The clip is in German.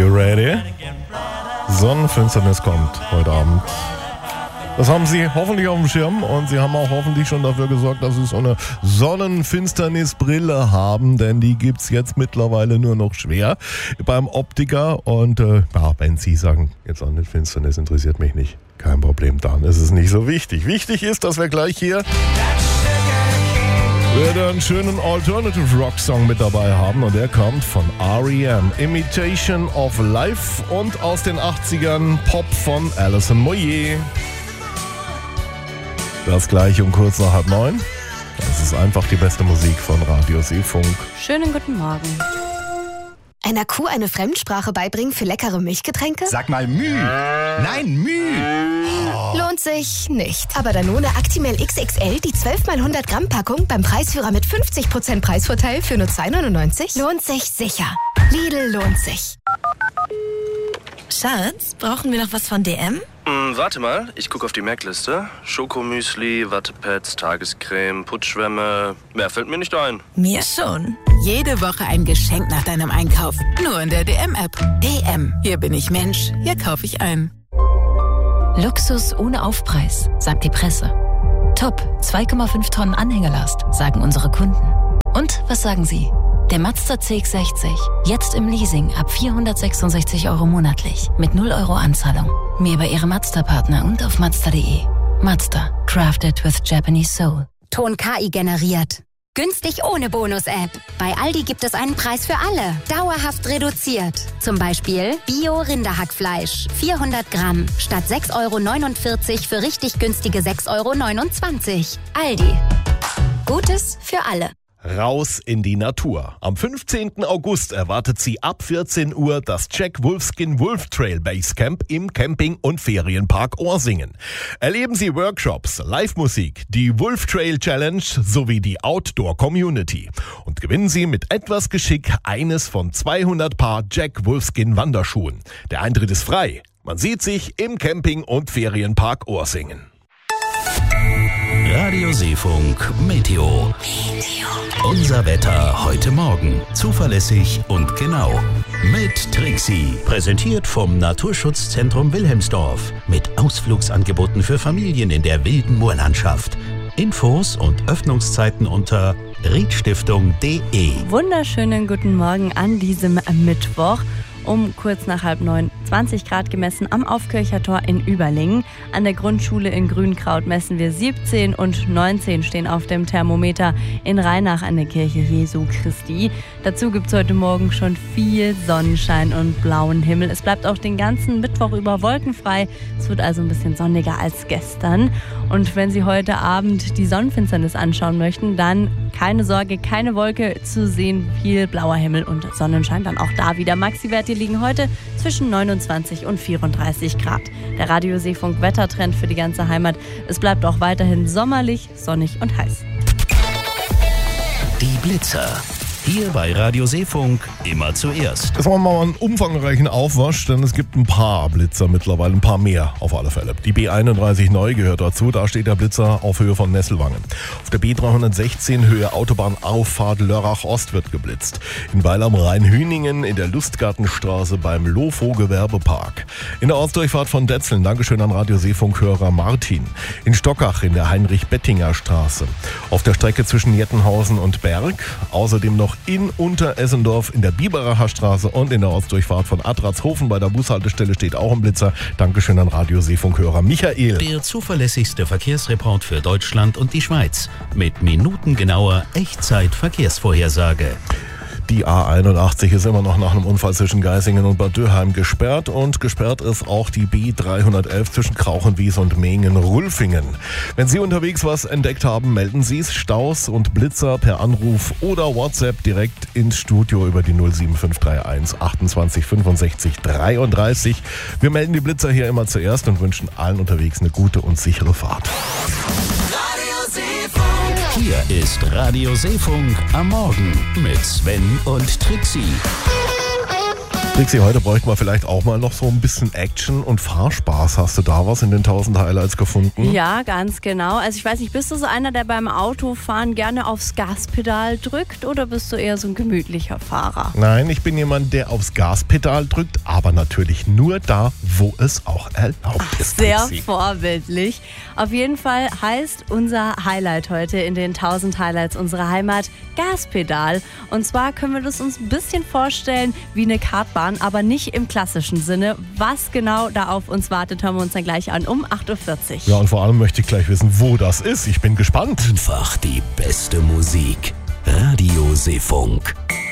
you ready? Sonnenfinsternis kommt heute Abend. Das haben Sie hoffentlich auf dem Schirm und Sie haben auch hoffentlich schon dafür gesorgt, dass Sie so eine Sonnenfinsternisbrille haben, denn die gibt's jetzt mittlerweile nur noch schwer beim Optiker. Und wenn Sie sagen, jetzt Sonnenfinsternis interessiert mich nicht, kein Problem, dann ist es nicht so wichtig. Wichtig ist, dass wir gleich hier wieder einen schönen Alternative Rock Song mit dabei haben und der kommt von R.E.M. Imitation of Life und aus den 80ern Pop von Alison Moyet. Das gleich um kurz nach 8:30. Das ist einfach die beste Musik von Radio Seefunk. Schönen guten Morgen. Einer Kuh eine Fremdsprache beibringen für leckere Milchgetränke? Sag mal Müh. Nein, Müh. Lohnt sich nicht. Aber Danone Actimel XXL, die 12x100 Gramm Packung beim Preisführer mit 50% Preisvorteil für nur 2,99? Lohnt sich sicher. Lidl lohnt sich. Schatz, brauchen wir noch was von DM? Warte mal, ich gucke auf die Merkliste. Schokomüsli, Wattepads, Tagescreme, Putzschwämme. Mehr fällt mir nicht ein. Mir schon. Jede Woche ein Geschenk nach deinem Einkauf. Nur in der DM-App. DM. Hier bin ich Mensch. Hier kaufe ich ein. Luxus ohne Aufpreis, sagt die Presse. Top, 2,5 Tonnen Anhängelast, sagen unsere Kunden. Und was sagen Sie? Der Mazda CX-60, jetzt im Leasing ab 466 € monatlich, mit 0 € Anzahlung. Mehr bei Ihrem Mazda-Partner und auf Mazda.de. Mazda, crafted with Japanese soul. Ton KI generiert. Günstig ohne Bonus-App. Bei Aldi gibt es einen Preis für alle. Dauerhaft reduziert. Zum Beispiel Bio-Rinderhackfleisch. 400 Gramm. Statt 6,49 € für richtig günstige 6,29 €. Aldi. Gutes für alle. Raus in die Natur. Am 15. August erwartet Sie ab 14 Uhr das Jack Wolfskin Wolf Trail Basecamp im Camping- und Ferienpark Orsingen. Erleben Sie Workshops, Live-Musik, die Wolf Trail Challenge sowie die Outdoor Community. Und gewinnen Sie mit etwas Geschick eines von 200 Paar Jack Wolfskin Wanderschuhen. Der Eintritt ist frei. Man sieht sich im Camping- und Ferienpark Orsingen. Radio Seefunk Meteo. Unser Wetter heute Morgen. Zuverlässig und genau. Mit Trixie. Präsentiert vom Naturschutzzentrum Wilhelmsdorf. Mit Ausflugsangeboten für Familien in der wilden Moorlandschaft. Infos und Öffnungszeiten unter riedstiftung.de. Wunderschönen guten Morgen an diesem Mittwoch. Um kurz nach 8:30, 20 Grad gemessen am Aufkircher in Überlingen. An der Grundschule in Grünkraut messen wir 17 und 19 stehen auf dem Thermometer. In Rheinach an der Kirche Jesu Christi. Dazu gibt es heute Morgen schon viel Sonnenschein und blauen Himmel. Es bleibt auch den ganzen Mittwoch über wolkenfrei. Es wird also ein bisschen sonniger als gestern. Und wenn Sie heute Abend die Sonnenfinsternis anschauen möchten, dann keine Sorge, keine Wolke zu sehen, viel blauer Himmel und Sonnenschein. Dann auch da wieder. Maxi-Werte liegen heute zwischen 29 und 34 Grad. Der Radio Seefunk Wettertrend für die ganze Heimat. Es bleibt auch weiterhin sommerlich, sonnig und heiß. Die Blitzer. Hier bei Radio Seefunk immer zuerst. Jetzt machen wir mal einen umfangreichen Aufwasch, denn es gibt ein paar Blitzer mittlerweile, ein paar mehr auf alle Fälle. Die B31 neu gehört dazu, da steht der Blitzer auf Höhe von Nesselwangen. Auf der B316 Höhe Autobahnauffahrt Lörrach-Ost wird geblitzt. In Weil am Rhein-Hüningen in der Lustgartenstraße beim Lofo Gewerbepark. In der Ortsdurchfahrt von Detzeln, Dankeschön an Radio Seefunk-Hörer Martin. In Stockach in der Heinrich-Bettinger-Straße. Auf der Strecke zwischen Jettenhausen und Berg. Außerdem noch in Unteressendorf in der Biberacher Straße und in der Ortsdurchfahrt von Adratshofen bei der Bushaltestelle steht auch ein Blitzer. Dankeschön an Radio Seefunk-Hörer Michael. Der zuverlässigste Verkehrsreport für Deutschland und die Schweiz. Mit minutengenauer Echtzeit-Verkehrsvorhersage. Die A81 ist immer noch nach einem Unfall zwischen Geisingen und Bad Dürheim gesperrt und gesperrt ist auch die B311 zwischen Krauchenwies und Mengen-Rulfingen. Wenn Sie unterwegs was entdeckt haben, melden Sie es. Staus und Blitzer per Anruf oder WhatsApp direkt ins Studio über die 07531 28 65 33. Wir melden die Blitzer hier immer zuerst und wünschen allen unterwegs eine gute und sichere Fahrt. Hier ist Radio Seefunk am Morgen mit Sven und Trixie. Trixi, heute bräuchten wir vielleicht auch mal noch so ein bisschen Action und Fahrspaß. Hast du da was in den 1000 Highlights gefunden? Ja, ganz genau. Also ich weiß nicht, bist du so einer, der beim Autofahren gerne aufs Gaspedal drückt oder bist du eher so ein gemütlicher Fahrer? Nein, ich bin jemand, der aufs Gaspedal drückt, aber natürlich nur da, wo es auch erlaubt ist. Sehr Trixi. vorbildlich. Auf jeden Fall heißt unser Highlight heute in den 1000 Highlights unserer Heimat Gaspedal. Und zwar können wir das uns ein bisschen vorstellen wie eine Kartbahn, aber nicht im klassischen Sinne. Was genau da auf uns wartet, hören wir uns dann gleich an um 8.40 Uhr. Ja, und vor allem möchte ich gleich wissen, wo das ist. Ich bin gespannt. Einfach die beste Musik. Radio Seefunk.